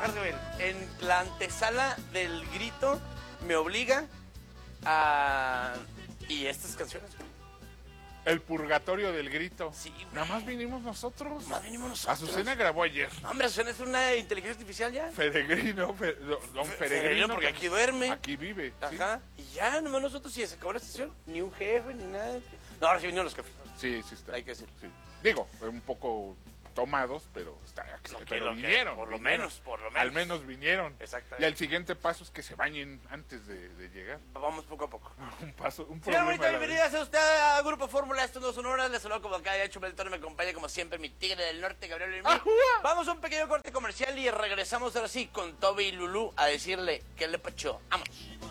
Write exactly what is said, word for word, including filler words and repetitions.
Carlos Gabriel, en la antesala del grito me obliga a... ¿Y estas canciones? El purgatorio del grito. Sí, güey. Nada más vinimos nosotros. Más venimos nosotros. Azucena grabó ayer. No, hombre, Azucena es una inteligencia artificial ya. Peregrino, Fe- don don Fe- Peregrino. Peregrino, porque aquí duerme. Aquí vive. sí. Ajá. Y ya, nomás nosotros, y se acabó la estación. Ni un jefe, ni nada. No, ahora sí vinieron los jefes. Sí, sí está. Hay que decirlo. Sí. Digo, un poco tomados, pero está, Lo que- pero lo que- vinieron. por lo vinieron. menos, por lo menos. Al menos vinieron. Exactamente. Y el siguiente paso es que se bañen antes de, de llegar. Vamos poco a poco. Un paso, un Señora problema. bonita, a la bienvenida sea usted a Grupo Fórmula, esto no son horas, les saludo como cada día, Chumel Toro, me acompaña como siempre mi tigre del norte, Gabriel Limón. ¡Ajúa! Vamos a un pequeño corte comercial y regresamos ahora sí con Toby y Lulú a decirle que le pachó. Vamos.